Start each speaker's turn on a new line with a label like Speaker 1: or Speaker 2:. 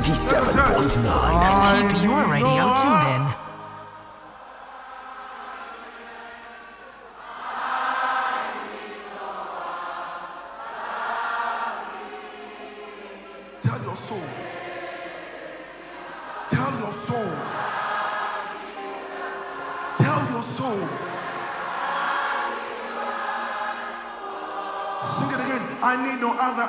Speaker 1: 97.9.
Speaker 2: Keep your radio tuned in.
Speaker 3: Tell your soul. Tell your soul. Tell your soul. Sing it again. I need no other.